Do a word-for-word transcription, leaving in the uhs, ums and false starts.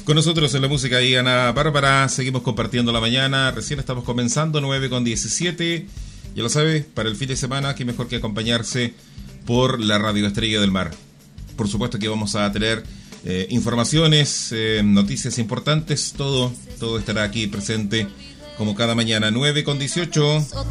Con nosotros en la música y Ana Bárbara, seguimos compartiendo la mañana, recién estamos comenzando, nueve con diecisiete, ya lo sabe, para el fin de semana, qué mejor que acompañarse por la Radio Estrella del Mar. Por supuesto que vamos a tener eh, informaciones, eh, noticias importantes, todo, todo estará aquí presente como cada mañana, nueve con dieciocho.